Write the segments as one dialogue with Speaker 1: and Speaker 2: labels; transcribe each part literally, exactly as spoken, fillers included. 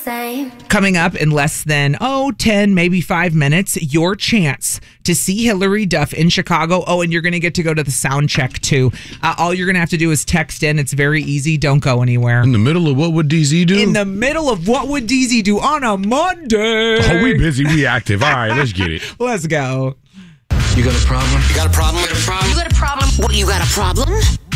Speaker 1: same.
Speaker 2: Coming up in less than, oh, ten, maybe five minutes, your chance to see Hillary Duff in Chicago. Oh, and you're going to get to go to the sound check, too. Uh, all you're going to have to do is text in. It's very easy. Don't go anywhere.
Speaker 3: In the middle of What Would D Z Do?
Speaker 2: In the middle of What Would D Z Do on a Monday.
Speaker 3: Oh, we busy. We active. All right, let's get it.
Speaker 2: Let's go.
Speaker 4: You got a problem? You got a problem? You got a problem?
Speaker 5: You got a problem? What, you got a problem?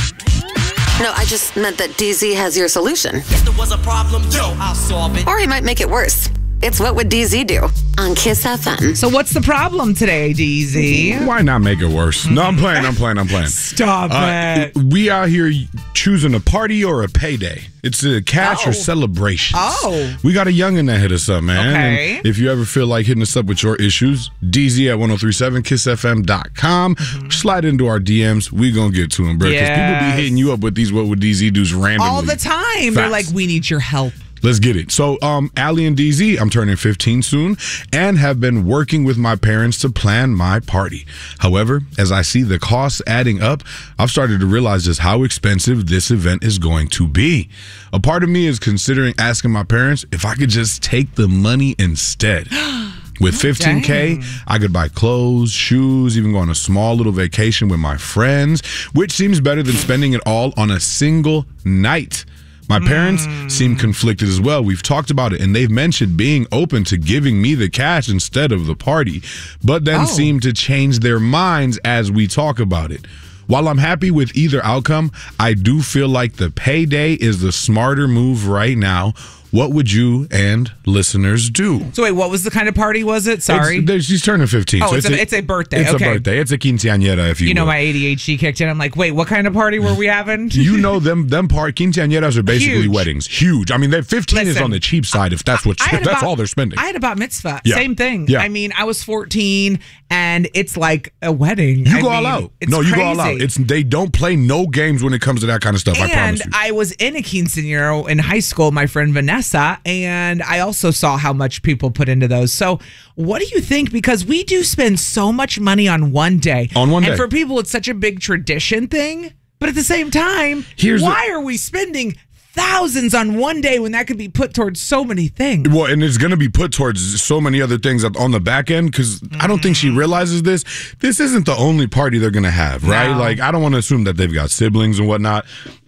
Speaker 5: No, I just meant that D Z has your solution.
Speaker 4: If there was a problem, yo, I'll solve it.
Speaker 5: Or he might make it worse. It's What Would D Z Do on Kiss F M.
Speaker 2: So what's the problem today, D Z?
Speaker 3: Why not make it worse? No, I'm playing, I'm playing, I'm playing.
Speaker 2: Stop
Speaker 3: uh,
Speaker 2: it.
Speaker 3: We out here choosing a party or a payday. It's a cash
Speaker 2: Oh.
Speaker 3: or celebration.
Speaker 2: Oh.
Speaker 3: We got a youngin' that hit us up, man.
Speaker 2: Okay.
Speaker 3: And if you ever feel like hitting us up with your issues, D Z at ten thirty-seven kiss f m dot com.
Speaker 2: Mm-hmm.
Speaker 3: Slide into our D Ms. We gonna get to them, bro. Because people
Speaker 2: Yes.
Speaker 3: be hitting you up with these What Would D Z Do's randomly.
Speaker 2: All the time. They're
Speaker 3: Facts.
Speaker 2: like, we need your help.
Speaker 3: Let's get it. So, um, Allie and D Z, I'm turning fifteen soon and have been working with my parents to plan my party. However, as I see the costs adding up, I've started to realize just how expensive this event is going to be. A part of me is considering asking my parents if I could just take the money instead. With fifteen K,
Speaker 2: Dang.
Speaker 3: I could buy clothes, shoes, even go on a small little vacation with my friends, which seems better than spending it all on a single night. My parents
Speaker 2: Mm.
Speaker 3: seem conflicted as well. We've talked about it, and they've mentioned being open to giving me the cash instead of the party, but then
Speaker 2: Oh.
Speaker 3: seem to change their minds as we talk about it. While I'm happy with either outcome, I do feel like the payday is the smarter move right now. What would you and listeners do?
Speaker 2: So wait, what was the kind of party was it? Sorry.
Speaker 3: It's, there- she's turning fifteen.
Speaker 2: Oh,
Speaker 3: so
Speaker 2: it's a- it's a birthday,
Speaker 3: It's
Speaker 2: okay.
Speaker 3: a birthday. It's a quinceañera, if you
Speaker 2: you know,
Speaker 3: will.
Speaker 2: my A D H D kicked in. I'm like, wait, what kind of party were we having?
Speaker 3: You know them them part quinceañeras are basically
Speaker 2: Huge.
Speaker 3: weddings. Huge. I mean, they're fifteen is
Speaker 2: Listen,
Speaker 3: on the cheap side if that's what
Speaker 2: I had
Speaker 3: that's
Speaker 2: about-
Speaker 3: all they're spending.
Speaker 2: I had a bat mitzvah.
Speaker 3: Yeah.
Speaker 2: Same thing.
Speaker 3: Yeah.
Speaker 2: I mean, I was fourteen and it's like a wedding.
Speaker 3: you
Speaker 2: I
Speaker 3: go all
Speaker 2: mean,
Speaker 3: out.
Speaker 2: It's
Speaker 3: No, you go all
Speaker 2: crazy.
Speaker 3: out. It's they don't play no games when it comes to that kind of stuff. I promise
Speaker 2: And
Speaker 3: you.
Speaker 2: I was in a quinceañera in high school, my friend Vanessa, and I also saw how much people put into those. So what do you think? Because we do spend so much money on one day.
Speaker 3: On one
Speaker 2: and
Speaker 3: day.
Speaker 2: for people, it's such a big tradition thing. But at the same time,
Speaker 3: Here's
Speaker 2: why are we spending thousands on one day when that could be put towards so many things?
Speaker 3: Well, and it's going to be put towards so many other things on the back end because I don't think she realizes this. This isn't the only party they're going to have, right?
Speaker 2: No.
Speaker 3: Like, I don't want to assume that they've got siblings and whatnot.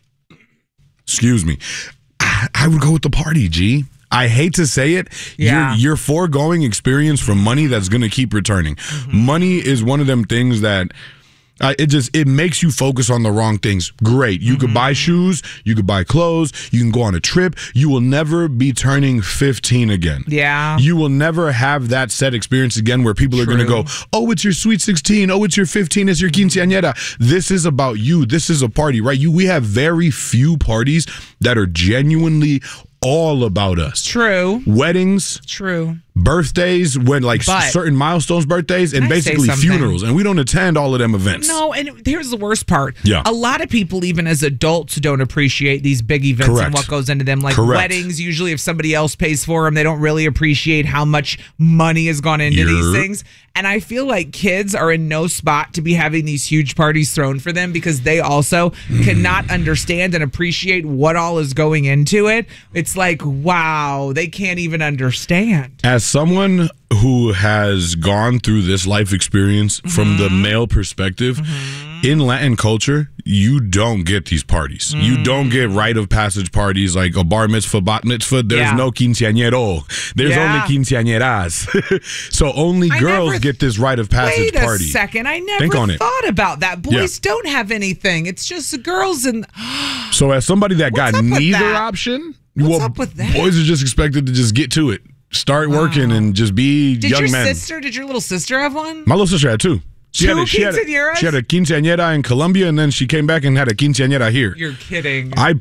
Speaker 3: Excuse me. I, I would go with the party, G. I hate to say it.
Speaker 2: Yeah.
Speaker 3: You're, you're foregoing experience for money that's going to keep returning. Money is one of them things that uh, it just it makes you focus on the wrong things. Great. You could buy shoes. You could buy clothes. You can go on a trip. You will never be turning fifteen again.
Speaker 2: Yeah.
Speaker 3: You will never have that set experience again where people are going to
Speaker 2: True.
Speaker 3: go, oh, it's your sweet sixteen. Oh, it's your fifteen. It's your quinceañera. This is about you. This is a party, right? You. We have very few parties that are genuinely all about us.
Speaker 2: True.
Speaker 3: Weddings,
Speaker 2: True.
Speaker 3: birthdays, when like
Speaker 2: But-
Speaker 3: certain milestones, birthdays, and
Speaker 2: Can I say
Speaker 3: basically
Speaker 2: something?
Speaker 3: funerals. And we don't attend all of them events.
Speaker 2: No, and here's the worst part.
Speaker 3: Yeah.
Speaker 2: A lot of people, even as adults, don't appreciate these big events
Speaker 3: Correct.
Speaker 2: and what goes into them. Like
Speaker 3: Correct.
Speaker 2: weddings, usually if somebody else pays for them, they don't really appreciate how much money has gone into these
Speaker 3: Yerp.
Speaker 2: things. And I feel like kids are in no spot to be having these huge parties thrown for them because they also
Speaker 3: Mm.
Speaker 2: cannot understand and appreciate what all is going into it. It's like, wow, they can't even understand.
Speaker 3: As someone who has gone through this life experience from the male perspective, in Latin culture, you don't get these parties. You don't get rite of passage parties like a bar mitzvah, bat mitzvah. There's
Speaker 2: Yeah.
Speaker 3: no quinceañero. There's
Speaker 2: Yeah.
Speaker 3: only quinceañeras. So only
Speaker 2: I
Speaker 3: girls
Speaker 2: never-
Speaker 3: get this rite of passage
Speaker 2: Wait a
Speaker 3: party.
Speaker 2: second. I never
Speaker 3: Think on it.
Speaker 2: thought about that. Boys
Speaker 3: Yeah.
Speaker 2: don't have anything. It's just the girls and
Speaker 3: So as somebody that got
Speaker 2: What's up with
Speaker 3: neither
Speaker 2: that?
Speaker 3: option,
Speaker 2: What's
Speaker 3: well,
Speaker 2: up with that?
Speaker 3: boys are just expected to just get to it. Start working and just be
Speaker 2: Did
Speaker 3: young
Speaker 2: your
Speaker 3: men.
Speaker 2: sister, did your little sister have one?
Speaker 3: My little sister had two. She
Speaker 2: Two
Speaker 3: had a, she had a,
Speaker 2: quinceañeras?
Speaker 3: she had a quinceañera in Colombia, and then she came back and had a quinceañera here.
Speaker 2: You're kidding.
Speaker 3: I